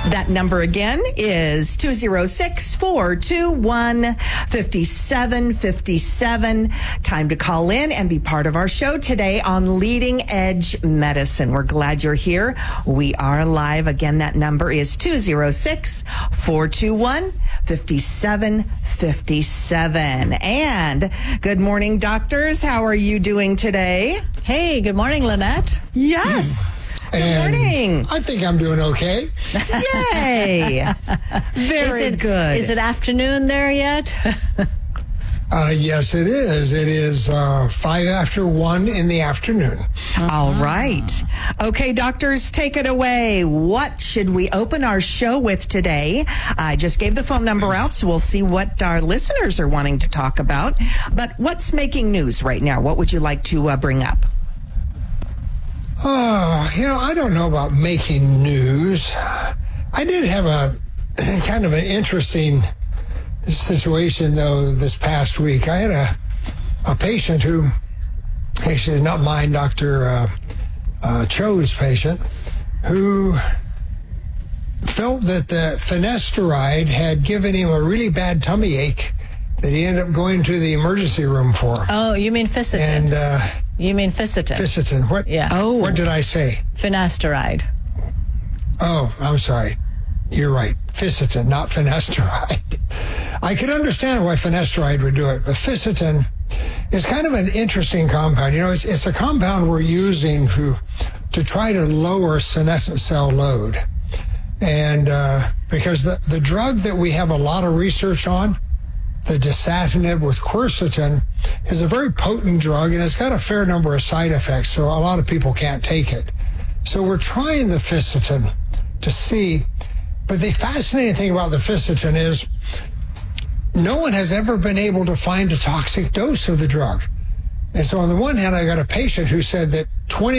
That number again is 206-421-5757. Time to call in and be part of our show today on Leading Edge Medicine. We're glad you're here. We are live. Again, that number is 206-421-5757. And good morning, doctors. How are you doing today? Hey, good morning, Lynette. Yes. Good morning. I think I'm doing okay. Yay. Very good. Is it afternoon there yet? Yes, it is. It is 5 after 1 in the afternoon. All right. Okay, doctors, take it away. What should we open our show with today? I just gave the phone number out, so we'll see what our listeners are wanting to talk about. But what's making news right now? What would you like to bring up? I don't know about making news. I did have a kind of an interesting situation, though, this past week. I had a patient who, actually not mine, Dr. Cho's patient, who felt that the finasteride had given him a really bad tummy ache that he ended up going to the emergency room for. Oh, you mean Fisetin. And, you mean Fisetin. Fisetin. What? Yeah. Oh. What did I say? Finasteride. Oh, I'm sorry. You're right. Fisetin, not finasteride. I can understand why finasteride would do it, but Fisetin is kind of an interesting compound. You know, it's a compound we're using to try to lower senescent cell load. And because the drug that we have a lot of research on, the dasatinib with quercetin, is a very potent drug, and it's got a fair number of side effects, so a lot of people can't take it. So we're trying the Fisetin to see, but the fascinating thing about the Fisetin is no one has ever been able to find a toxic dose of the drug. And so on the one hand, I got a patient who said that 20